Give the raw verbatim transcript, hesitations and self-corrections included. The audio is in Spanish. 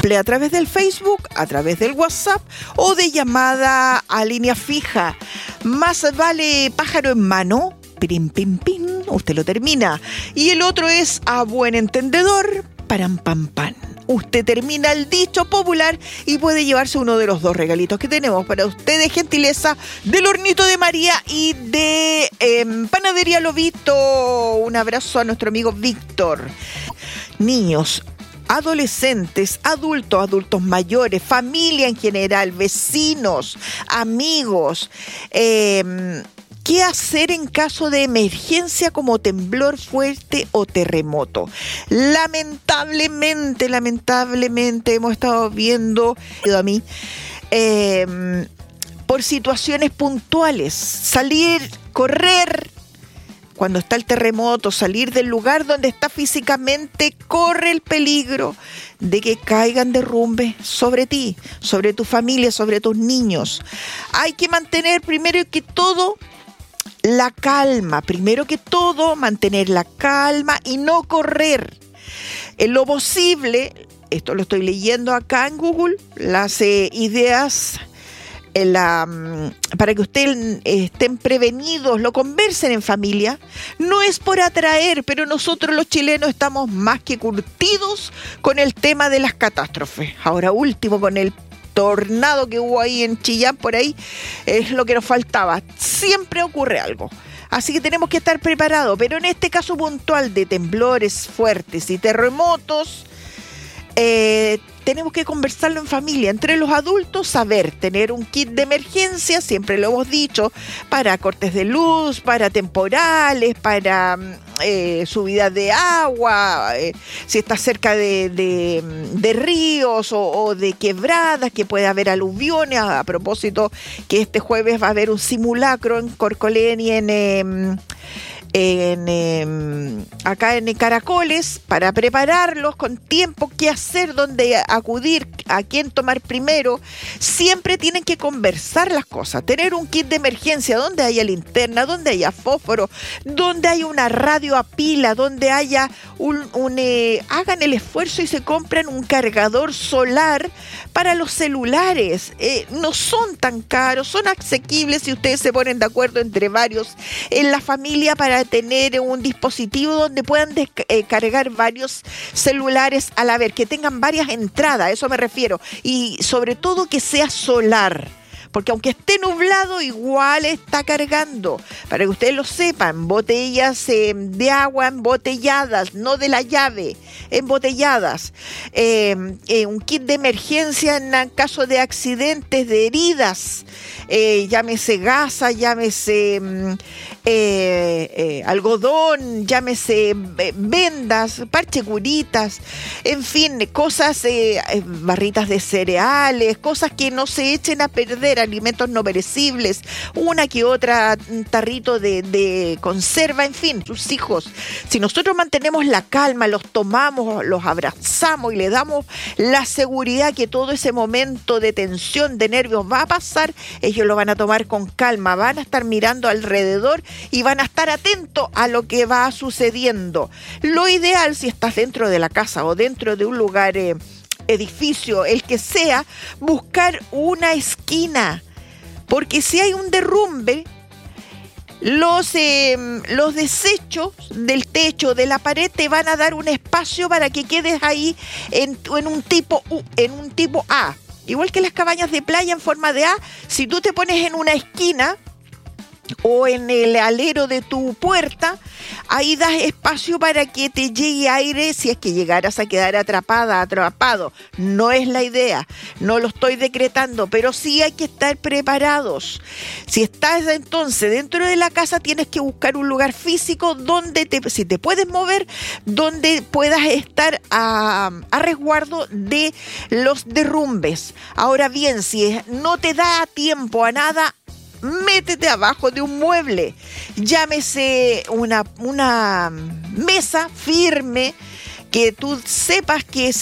simple a través del Facebook, a través del WhatsApp o de llamada a línea fija. Más vale pájaro en mano, pim, pim, pim, usted lo termina. Y el otro es a buen entendedor, param, pam, pam. Usted termina el dicho popular y puede llevarse uno de los dos regalitos que tenemos para ustedes, gentileza del Hornito de María y de eh, Panadería Lobito. Un abrazo a nuestro amigo Víctor. Niños, adolescentes, adultos, adultos mayores, familia en general, vecinos, amigos, eh, ¿qué hacer en caso de emergencia como temblor fuerte o terremoto? Lamentablemente, lamentablemente hemos estado viendo a mí eh, por situaciones puntuales, salir, correr cuando está el terremoto, salir del lugar donde está físicamente, corre el peligro de que caigan derrumbes sobre ti, sobre tu familia, sobre tus niños. Hay que mantener primero que todo la calma, primero que todo, mantener la calma y no correr. En lo posible, esto lo estoy leyendo acá en Google, las eh, ideas en la, para que ustedes estén prevenidos, lo conversen en familia. No es por atraer, pero nosotros los chilenos estamos más que curtidos con el tema de las catástrofes. Ahora último, con el tornado que hubo ahí en Chillán, por ahí, es lo que nos faltaba. Siempre ocurre algo. Así que tenemos que estar preparados. Pero en este caso puntual de temblores fuertes y terremotos, eh, tenemos que conversarlo en familia. Entre los adultos, saber tener un kit de emergencia, siempre lo hemos dicho, para cortes de luz, para temporales, para eh, subida de agua, eh, si está cerca de, de, de ríos o, o de quebradas, que puede haber aluviones. A, a propósito, que este jueves va a haber un simulacro en Corcolén y en... Eh, En, eh, acá en Caracoles, para prepararlos con tiempo, qué hacer, dónde acudir, a quién tomar primero. Siempre tienen que conversar las cosas, tener un kit de emergencia donde haya linterna, donde haya fósforo, donde haya una radio a pila, donde haya un, un eh, hagan el esfuerzo y se compran un cargador solar para los celulares. Eh, no son tan caros, son asequibles si ustedes se ponen de acuerdo entre varios en la familia para tener un dispositivo donde puedan descargar varios celulares a la vez, que tengan varias entradas, a eso me refiero, y sobre todo que sea solar, porque aunque esté nublado, igual está cargando. Para que ustedes lo sepan, botellas eh, de agua embotelladas, no de la llave, embotelladas. Eh, eh, un kit de emergencia en caso de accidentes, de heridas, eh, llámese gasa, llámese eh, eh, algodón, llámese eh, vendas, parche curitas, en fin, cosas, eh, barritas de cereales, cosas que no se echen a perder, alimentos no perecibles, una que otra, un tarrito de, de conserva, en fin, sus hijos. Si nosotros mantenemos la calma, los tomamos, los abrazamos y le damos la seguridad que todo ese momento de tensión, de nervios va a pasar, ellos lo van a tomar con calma, van a estar mirando alrededor y van a estar atentos a lo que va sucediendo. Lo ideal, si estás dentro de la casa o dentro de un lugar eh, edificio, el que sea, buscar una esquina, porque si hay un derrumbe, los, eh, los desechos del techo, de la pared, te van a dar un espacio para que quedes ahí en, en un tipo U, en un tipo A. Igual que las cabañas de playa en forma de A, si tú te pones en una esquina o en el alero de tu puerta, ahí das espacio para que te llegue aire si es que llegaras a quedar atrapada, atrapado. No es la idea, no lo estoy decretando, pero sí hay que estar preparados. Si estás entonces dentro de la casa, tienes que buscar un lugar físico donde, te, si te puedes mover, donde puedas estar a, a resguardo de los derrumbes. Ahora bien, si no te da tiempo a nada, métete abajo de un mueble, llámese una, una mesa firme, que tú sepas que